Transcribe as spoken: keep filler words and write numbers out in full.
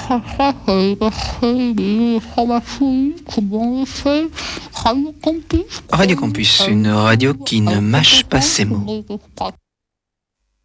Radio Campus, une radio qui ne mâche pas ses mots.